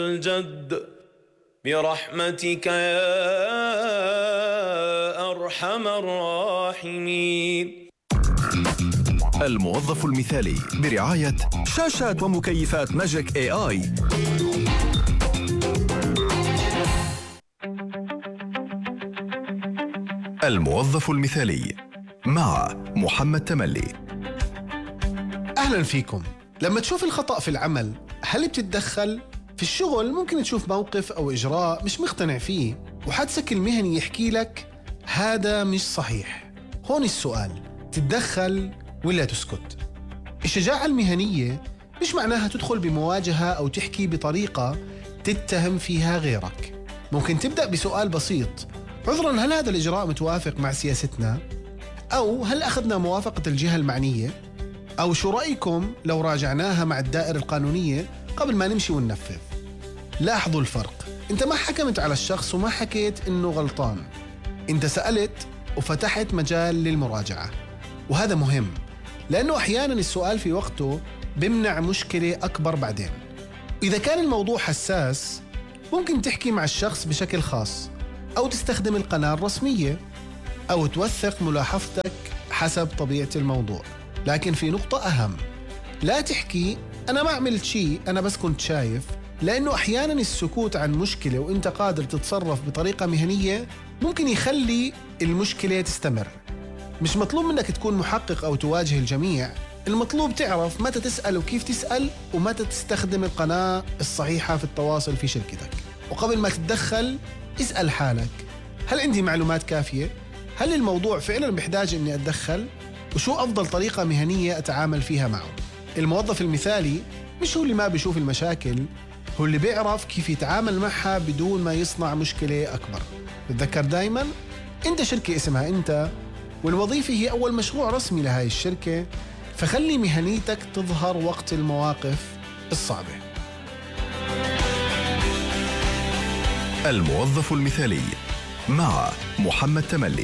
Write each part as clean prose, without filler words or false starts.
الجد برحمتك يا أرحم الراحمين. الموظف المثالي برعاية شاشات ومكيفات ماجيك AI. الموظف المثالي مع محمد تملي. أهلا فيكم. لما تشوف الخطأ في العمل هل بتتدخل؟ في الشغل ممكن تشوف موقف أو إجراء مش مقتنع فيه وحدسك المهني يحكي لك هذا مش صحيح. هون السؤال، تتدخل ولا تسكت؟ الشجاعة المهنية مش معناها تدخل بمواجهة أو تحكي بطريقة تتهم فيها غيرك. ممكن تبدأ بسؤال بسيط: عذراً، هل هذا الإجراء متوافق مع سياستنا؟ أو هل أخذنا موافقة الجهة المعنية؟ أو شو رأيكم لو راجعناها مع الدائرة القانونية قبل ما نمشي وننفذ؟ لاحظوا الفرق، أنت ما حكمت على الشخص وما حكيت إنه غلطان، أنت سألت وفتحت مجال للمراجعة. وهذا مهم لأنه أحياناً السؤال في وقته بيمنع مشكلة أكبر بعدين. إذا كان الموضوع حساس ممكن تحكي مع الشخص بشكل خاص، أو تستخدم القناة الرسمية، أو توثق ملاحظتك حسب طبيعة الموضوع. لكن في نقطة أهم، لا تحكي أنا ما عملت شيء، أنا بس كنت شايف، لأنه أحياناً السكوت عن مشكلة وإنت قادر تتصرف بطريقة مهنية ممكن يخلي المشكلة تستمر. مش مطلوب منك تكون محقق أو تواجه الجميع، المطلوب تعرف متى تسأل وكيف تسأل، ومتى تستخدم القناة الصحيحة في التواصل في شركتك. وقبل ما تتدخل اسأل حالك: هل عندي معلومات كافية؟ هل الموضوع فعلا بيحتاج إني أتدخل؟ وشو أفضل طريقة مهنية أتعامل فيها معه؟ الموظف المثالي مش هو اللي ما بيشوف المشاكل، هو اللي بيعرف كيف يتعامل معها بدون ما يصنع مشكلة أكبر. تذكر دايما أنت شركة اسمها أنت، والوظيفة هي أول مشروع رسمي لهاي الشركة، فخلي مهنيتك تظهر وقت المواقف الصعبة. الموظف المثالي مع محمد تملي.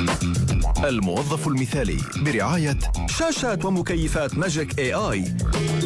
الموظف المثالي برعاية شاشات ومكيفات ماجيك AI.